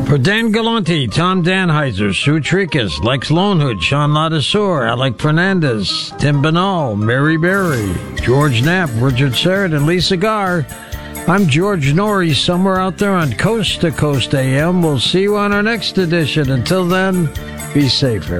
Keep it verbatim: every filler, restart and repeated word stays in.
For Dan Galante, Tom Danheiser, Sue Trickus, Lex Lonehood, Sean Ladisseur, Alec Fernandez, Tim Banal, Mary Berry, George Knapp, Richard Serrett, and Lisa Garr, I'm George Norrie, somewhere out there on Coast to Coast A M. We'll see you on our next edition. Until then, be safe, everyone.